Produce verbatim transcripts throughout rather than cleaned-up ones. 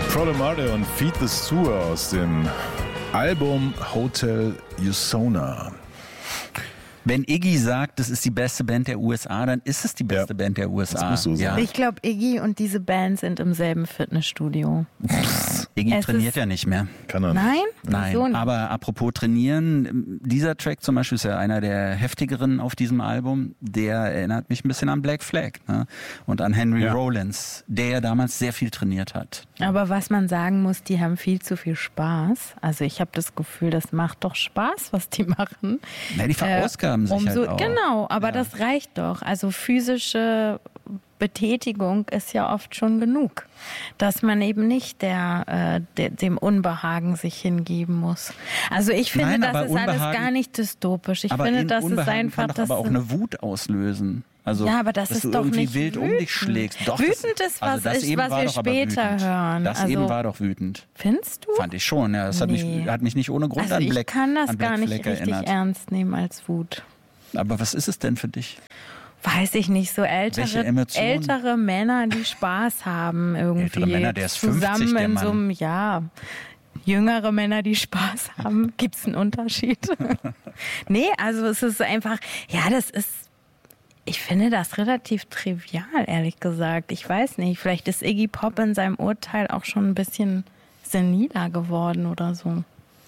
Prolo Marte und Feed the Sewer aus dem Album Hotel Usona. Wenn Iggy sagt, das ist die beste Band der U S A, dann ist es die beste ja. Band der U S A. Das muss so sein. Ja. Ich glaube, Iggy und diese Band sind im selben Fitnessstudio. Iggy Es trainiert ja nicht mehr. Kann er nicht. Nein? Nein, Wieso nicht? aber apropos trainieren, dieser Track zum Beispiel ist ja einer der heftigeren auf diesem Album. Der erinnert mich ein bisschen an Black Flag, ne? Und an Henry Ja. Rollins, der ja damals sehr viel trainiert hat. Aber was man sagen muss, die haben viel zu viel Spaß. Also ich habe das Gefühl, das macht doch Spaß, was die machen. Ja, die verausgaben sich umso, halt auch. Genau, aber Ja. das reicht doch. Also physische Betätigung ist ja oft schon genug, dass man eben nicht der, äh, de, dem Unbehagen sich hingeben muss. Also ich finde, Nein, das aber ist alles Unbehagen- gar nicht dystopisch. Ich aber finde, in das ist Unbehagen einfach kann doch das. aber auch eine Wut auslösen. Also, Ja, aber das dass ist du doch irgendwie nicht wild um wütend. dich schlägst. Doch, Wütend das, ist was, also das ist, eben was war wir doch aber später wütend. hören. Das Also- eben war doch wütend. Findest du? Fand ich schon. Ja. Das hat, Nee. mich, hat mich nicht ohne Grund Also an ich Black kann das an Black gar nicht Flag richtig erinnert. ernst nehmen als Wut. Aber was ist es denn für dich? Weiß ich nicht, so Welche ältere, Emotionen? ältere Männer, die Spaß haben irgendwie. Ältere Männer, der ist fünfzig, zusammen der in Mann. so einem, ja, jüngere Männer, die Spaß haben. Gibt es einen Unterschied? Nee, also es ist einfach, ja, das ist, ich finde das relativ trivial, ehrlich gesagt. Ich weiß nicht, vielleicht ist Iggy Pop in seinem Urteil auch schon ein bisschen seniler geworden oder so.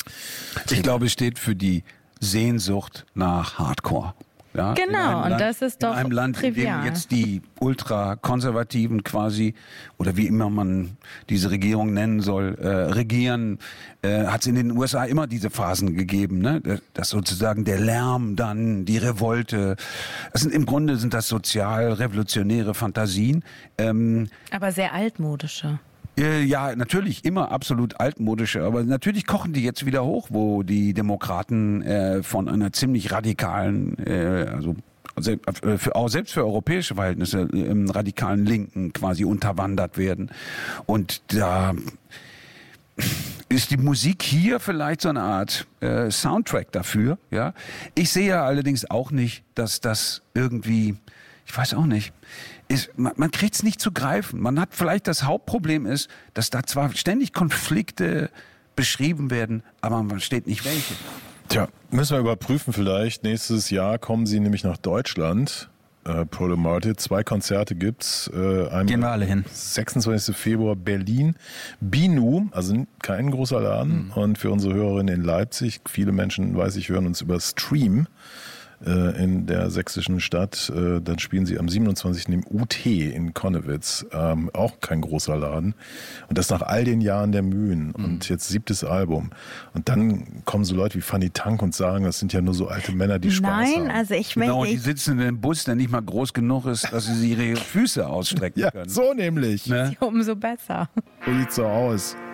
Ich glaube, es steht für die Sehnsucht nach Hardcore. Ja, Genau, in einem und Land, das ist doch in einem Land, trivial. in dem jetzt die Ultrakonservativen quasi, oder wie immer man diese Regierung nennen soll, äh, regieren, äh, hat es in den U S A immer diese Phasen gegeben, ne? Dass sozusagen der Lärm dann, die Revolte, das sind, im Grunde sind das sozial-revolutionäre Fantasien. Ähm, Aber sehr altmodische. Äh, Ja, natürlich, immer absolut altmodische, aber natürlich kochen die jetzt wieder hoch, wo die Demokraten äh, von einer ziemlich radikalen, äh, also se- äh, für, auch selbst für europäische Verhältnisse, äh, im radikalen Linken quasi unterwandert werden. Und da ist die Musik hier vielleicht so eine Art äh, Soundtrack dafür. Ja, ich sehe allerdings auch nicht, dass das irgendwie, ich weiß auch nicht, ist, man, man kriegt es nicht zu greifen. Man hat vielleicht das Hauptproblem ist, dass da zwar ständig Konflikte beschrieben werden, aber man versteht nicht welche. Tja, müssen wir überprüfen vielleicht. Nächstes Jahr kommen sie nämlich nach Deutschland. Äh, Prolo Marte. Zwei Konzerte gibt's. Äh, einmal Gehen wir alle hin. sechsundzwanzigsten Februar Berlin. Binu, also kein großer Laden. Mhm. Und für unsere Hörerinnen in Leipzig, viele Menschen, weiß ich, hören uns über Stream äh, in der sächsischen Stadt. Äh, dann spielen sie am siebenundzwanzigsten im U T in Konnewitz. Ähm, auch kein großer Laden. Und das nach all den Jahren der Mühen. Mhm. Und jetzt siebtes Album. Und dann kommen so Leute wie Fanny Tank und sagen, das sind ja nur so alte Männer, die Spaß haben. Nein, also ich meine, Genau, die ich, sitzen in einem Bus, der nicht mal groß genug ist, dass sie ihre Füße ausstrecken Ja, können. so nämlich. Ne? umso besser. So sieht's so aus.